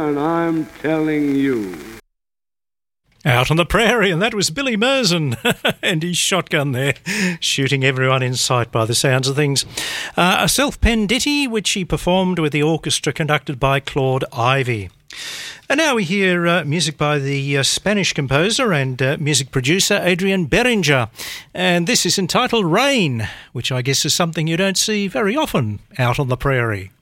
And I'm telling you. Out on the Prairie, and that was Billy Merson and his shotgun there, shooting everyone in sight by the sounds of things. A self-penned ditty which he performed with the orchestra conducted by Claude Ivy. And now we hear music by the Spanish composer and music producer Adrian Beringer, and this is entitled Rain, which I guess is something you don't see very often out on the prairie.